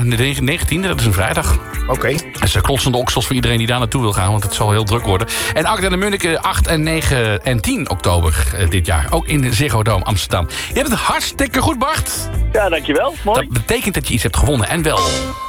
de 19e, dat is een vrijdag. Oké. Dat is klotsende oksels voor iedereen die daar naartoe wil gaan, want het zal heel druk worden. En Akda en Munnik 8 en 9 en 10 oktober dit jaar. Ook in de Ziggo Dome Amsterdam. Je hebt het hartstikke goed, Bart. Ja, dankjewel. Mooi. Dat betekent dat je iets hebt gewonnen. En wel